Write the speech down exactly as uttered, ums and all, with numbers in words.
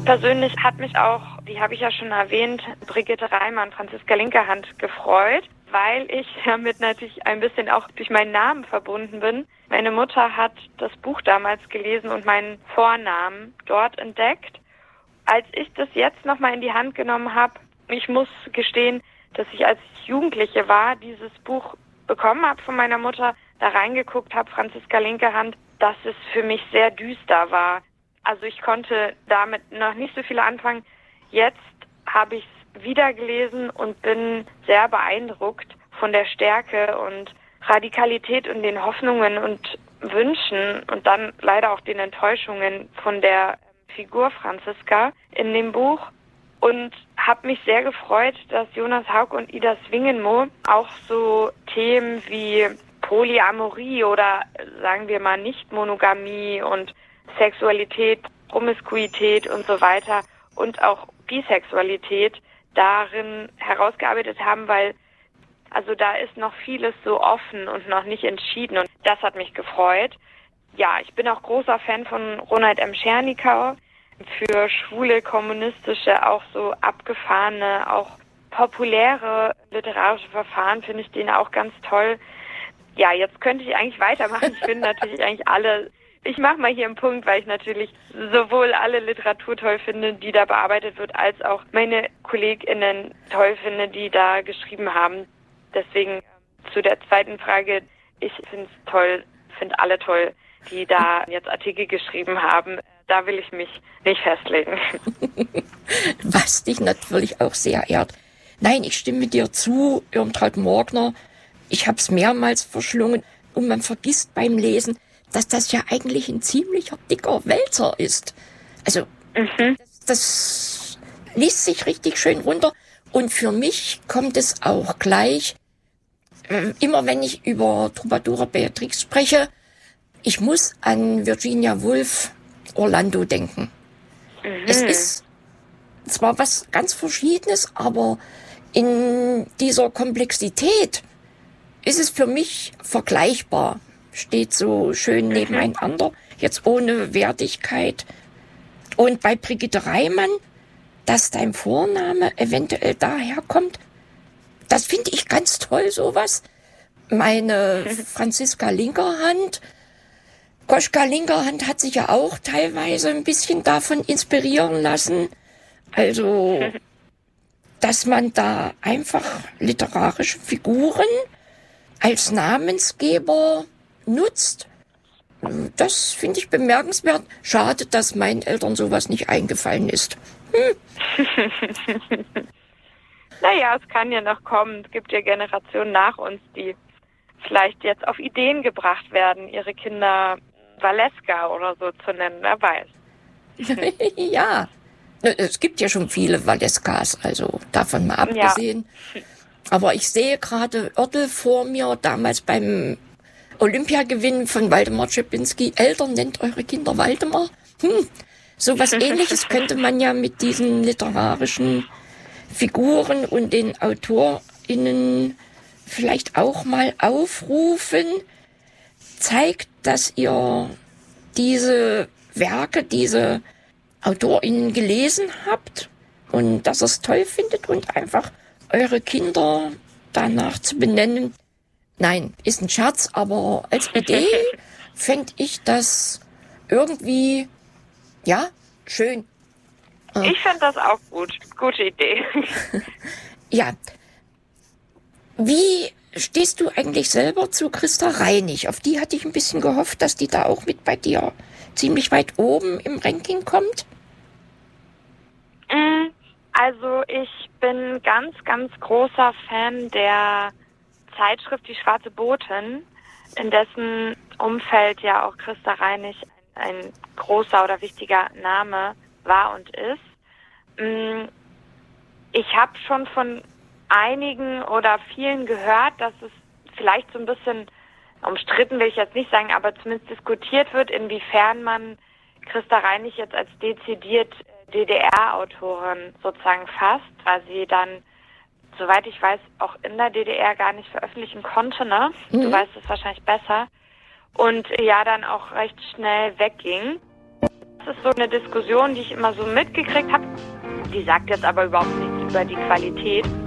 Persönlich hat mich auch, die habe ich ja schon erwähnt, Brigitte Reimann, Franziska Linkerhand gefreut, weil ich damit natürlich ein bisschen auch durch meinen Namen verbunden bin. Meine Mutter hat das Buch damals gelesen und meinen Vornamen dort entdeckt. Als ich das jetzt nochmal in die Hand genommen habe, ich muss gestehen, dass ich als Jugendliche war, dieses Buch bekommen habe von meiner Mutter, da reingeguckt habe, Franziska Linkerhand, dass es für mich sehr düster war. Also ich konnte damit noch nicht so viel anfangen. Jetzt habe ich es wieder gelesen und bin sehr beeindruckt von der Stärke und Radikalität und den Hoffnungen und Wünschen und dann leider auch den Enttäuschungen von der Figur Franziska in dem Buch. Und habe mich sehr gefreut, dass Jonas Hauck und Ida Swingenmo auch so Themen wie Polyamorie oder sagen wir mal Nicht-Monogamie und Sexualität, Promiskuität und so weiter und auch Bisexualität darin herausgearbeitet haben, weil also da ist noch vieles so offen und noch nicht entschieden und das hat mich gefreut. Ja, ich bin auch großer Fan von Ronald M. Schernikau. Für schwule, kommunistische, auch so abgefahrene, auch populäre literarische Verfahren finde ich den auch ganz toll. Ja, jetzt könnte ich eigentlich weitermachen. Ich finde natürlich eigentlich alle, ich mache mal hier einen Punkt, weil ich natürlich sowohl alle Literatur toll finde, die da bearbeitet wird, als auch meine KollegInnen toll finde, die da geschrieben haben. Deswegen zu der zweiten Frage, ich finde es toll, finde alle toll, die da jetzt Artikel geschrieben haben. Da will ich mich nicht festlegen. Was dich natürlich auch sehr ehrt. Nein, ich stimme dir zu, Irmtraut Morgner. Ich habe es mehrmals verschlungen und man vergisst beim Lesen, dass das ja eigentlich ein ziemlicher dicker Wälzer ist. Also mhm. das, das liest sich richtig schön runter und für mich kommt es auch gleich, äh, immer wenn ich über Troubadour Beatrix spreche, ich muss an Virginia Woolf Orlando denken. Mhm. Es ist zwar was ganz Verschiedenes, aber in dieser Komplexität ist es für mich vergleichbar. Steht so schön mhm. nebeneinander, jetzt ohne Wertigkeit. Und bei Brigitte Reimann, dass dein Vorname eventuell daherkommt, das finde ich ganz toll, sowas. Meine mhm. Franziska Linkerhand, Koschka Linkerhand hat sich ja auch teilweise ein bisschen davon inspirieren lassen. Also, dass man da einfach literarische Figuren als Namensgeber nutzt, das finde ich bemerkenswert. Schade, dass meinen Eltern sowas nicht eingefallen ist. Hm. Naja, es kann ja noch kommen. Es gibt ja Generationen nach uns, die vielleicht jetzt auf Ideen gebracht werden, ihre Kinder Valeska oder so zu nennen, wer weiß. Ja, es gibt ja schon viele Valeskas, also davon mal abgesehen. Ja. Aber ich sehe gerade Oertel vor mir, damals beim Olympiagewinn von Waldemar Czepinski. Eltern, nennt eure Kinder Waldemar. Hm. So was Ähnliches könnte man ja mit diesen literarischen Figuren und den AutorInnen vielleicht auch mal aufrufen. Zeigt, dass ihr diese Werke, diese AutorInnen gelesen habt und dass ihr es toll findet und einfach eure Kinder danach zu benennen. Nein, ist ein Scherz, aber als Idee fände ich das irgendwie, ja, schön. Ich finde das auch gut. Gute Idee. Ja. Wie stehst du eigentlich selber zu Christa Reinig? Auf die hatte ich ein bisschen gehofft, dass die da auch mit bei dir ziemlich weit oben im Ranking kommt. Also ich bin ganz, ganz großer Fan der Zeitschrift Die Schwarze Botin, in dessen Umfeld ja auch Christa Reinig ein, ein großer oder wichtiger Name war und ist. Ich habe schon von einigen oder vielen gehört, dass es vielleicht so ein bisschen umstritten, will ich jetzt nicht sagen, aber zumindest diskutiert wird, inwiefern man Christa Reinig jetzt als dezidiert D D R-Autorin sozusagen fasst, weil sie dann, soweit ich weiß, auch in der D D R gar nicht veröffentlichen konnte, ne? Mhm. Du weißt es wahrscheinlich besser. Und ja, dann auch recht schnell wegging. Das ist so eine Diskussion, die ich immer so mitgekriegt habe. Die sagt jetzt aber überhaupt nichts über die Qualität.